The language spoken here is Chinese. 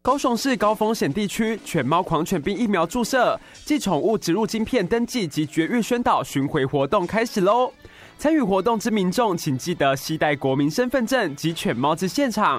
高雄市高风险地区犬猫狂犬病疫苗注射暨宠物植入晶片登记及绝育宣导巡回活动开始喽！参与活动之民众，请记得携带国民身份证及犬猫至现场，